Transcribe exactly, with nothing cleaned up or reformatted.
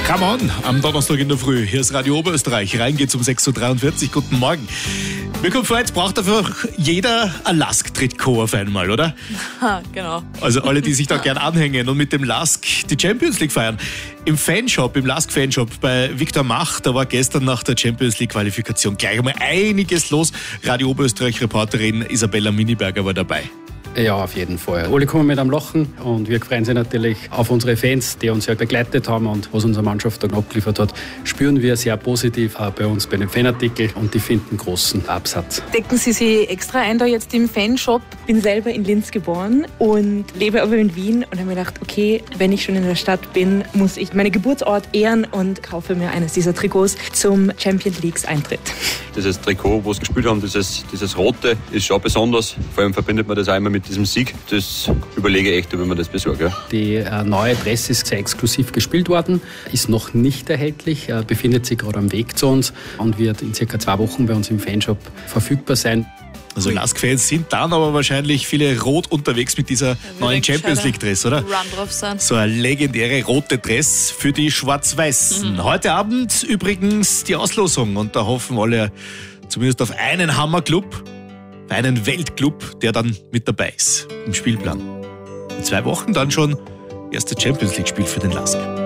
Come on, am Donnerstag in der Früh. Hier ist Radio Oberösterreich. Rein geht's um sechs Uhr dreiundvierzig. Guten Morgen. Mir kommt vor, jetzt braucht einfach jeder ein Lask-Trikot auf einmal, oder? Ha, genau. Also alle, die sich da gern anhängen und mit dem Lask die Champions League feiern. Im Fanshop, im Lask-Fanshop bei Viktor Mach, da war gestern nach der Champions League-Qualifikation gleich einmal einiges los. Radio Oberösterreich-Reporterin Isabella Miniberger war dabei. Ja, auf jeden Fall. Alle kommen mit am Lachen und wir freuen uns natürlich auf unsere Fans, die uns ja begleitet haben und was unsere Mannschaft dann abgeliefert hat, spüren wir sehr positiv auch bei uns bei den Fanartikeln und die finden großen Absatz. Decken Sie sich extra ein da jetzt im Fanshop? Ich bin selber in Linz geboren und lebe aber in Wien und habe mir gedacht, okay, wenn ich schon in der Stadt bin, muss ich meinen Geburtsort ehren und kaufe mir eines dieser Trikots zum Champions League Eintritt. Dieses Trikot, wo sie gespielt haben, dieses, dieses Rote, ist schon besonders. Vor allem verbindet man das einmal mit diesem Sieg. Das überlege ich echt, ob ich mir das besorge. Ja. Die äh, neue Dress ist sehr exklusiv gespielt worden, ist noch nicht erhältlich, äh, befindet sich gerade am Weg zu uns und wird in circa zwei Wochen bei uns im Fanshop verfügbar sein. Also Lask-Fans sind dann aber wahrscheinlich viele rot unterwegs mit dieser neuen Champions League-Dress, oder? Run drauf sein. So eine legendäre rote Dress für die Schwarz-Weißen. Mhm. Heute Abend übrigens die Auslosung und da hoffen alle zumindest auf einen Hammerclub, einen Weltclub, der dann mit dabei ist im Spielplan. In zwei Wochen dann schon erste Champions League-Spiel für den Lask.